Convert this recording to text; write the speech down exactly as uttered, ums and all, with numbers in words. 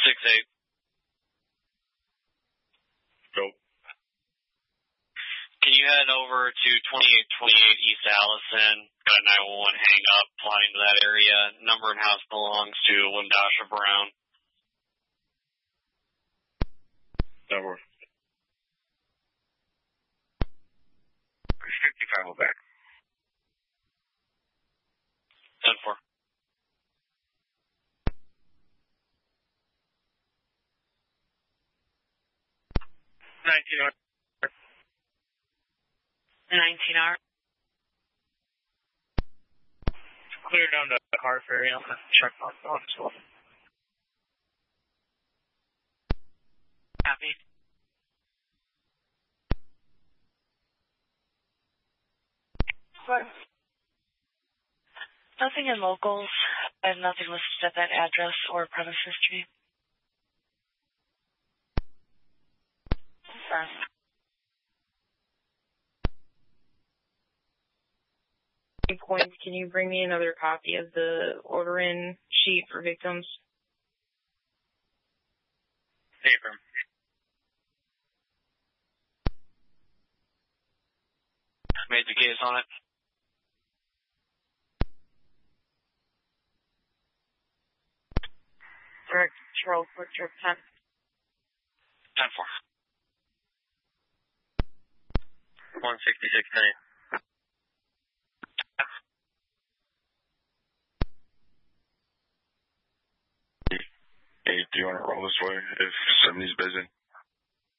six eight. Go. Can you head over to twenty-eight twenty-eight East Allison? Got a nine one one hang up, plotting to that area. Number and house belongs to Wimdasha Brown. Number. fifty-five will back. ten four. nineteen R. nineteen R. Clear down to the car ferry. I'm going to check on that as well. Copy. What? Nothing in locals. I have nothing listed at that address or premise history. Sorry. Points, can you bring me another copy of the order-in sheet for victims? Paper. Made the case on it. Direct Charles Butcher, ten. ten four. one sixty-six nine. Hey, do you want to roll this way if somebody's busy?